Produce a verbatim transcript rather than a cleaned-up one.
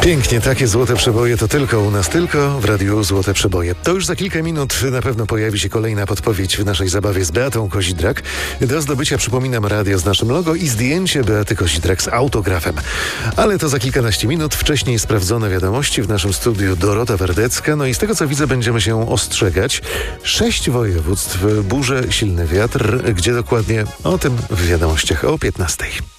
Pięknie, takie złote przeboje to tylko u nas, tylko w Radiu Złote Przeboje. To już za kilka minut na pewno pojawi się kolejna podpowiedź w naszej zabawie z Beatą Kozidrak. Do zdobycia, przypominam, radio z naszym logo i zdjęcie Beaty Kozidrak z autografem. Ale to za kilkanaście minut. Wcześniej sprawdzone wiadomości w naszym studiu Dorota Werdecka. No i z tego, co widzę, będziemy się ostrzegać. Sześć województw, burze, silny wiatr. Gdzie dokładnie? O tym w wiadomościach o piętnastej.